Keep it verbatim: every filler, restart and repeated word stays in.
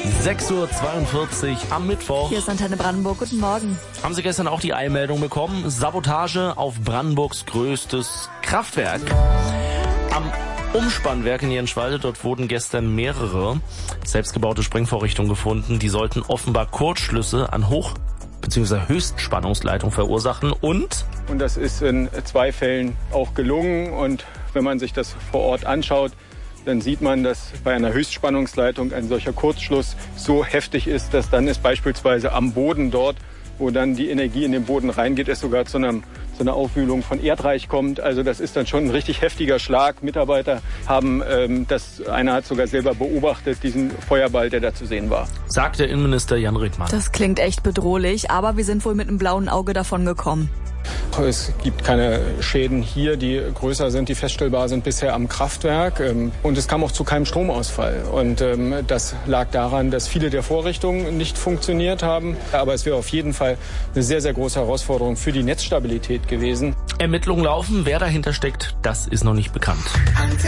sechs Uhr zweiundvierzig am Mittwoch. Hier ist Antenne Brandenburg. Guten Morgen. Haben Sie gestern auch die Eilmeldung bekommen? Sabotage auf Brandenburgs größtes Kraftwerk. Am Umspannwerk in Jenschwalde, dort wurden gestern mehrere selbstgebaute Sprengvorrichtungen gefunden. Die sollten offenbar Kurzschlüsse an Hoch- bzw. Höchstspannungsleitung verursachen und... Und das ist in zwei Fällen auch gelungen. Und wenn man sich das vor Ort anschaut, dann sieht man, dass bei einer Höchstspannungsleitung ein solcher Kurzschluss so heftig ist, dass dann es beispielsweise am Boden dort, wo dann die Energie in den Boden reingeht, es sogar zu, einem, zu einer Aufwühlung von Erdreich kommt. Also das ist dann schon ein richtig heftiger Schlag. Mitarbeiter haben ähm, das, einer hat sogar selber beobachtet, diesen Feuerball, der da zu sehen war. Sagt der Innenminister Jan Rittmann. Das klingt echt bedrohlich, aber wir sind wohl mit einem blauen Auge davon gekommen. Es gibt keine Schäden hier, die größer sind, die feststellbar sind bisher am Kraftwerk. Und es kam auch zu keinem Stromausfall. Und das lag daran, dass viele der Vorrichtungen nicht funktioniert haben. Aber es wäre auf jeden Fall eine sehr, sehr große Herausforderung für die Netzstabilität gewesen. Ermittlungen laufen. Wer dahinter steckt, das ist noch nicht bekannt.